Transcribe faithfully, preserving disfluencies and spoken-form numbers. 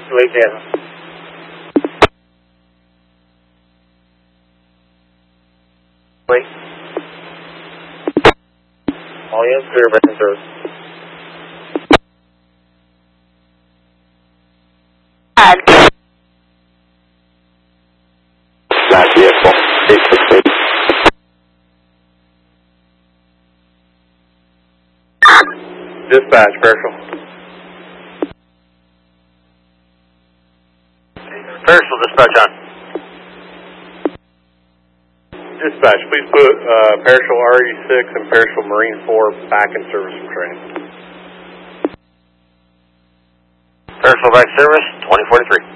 Lake Anna. Wait. All units clear, breaking service. Nine vehicle, eight six eight. Dispatch, Parashel. Parashel, dispatch on. Dispatch, please put uh, Parashel R E six and Parashel Marine four back in service for training. Parashel back service, twenty forty-three.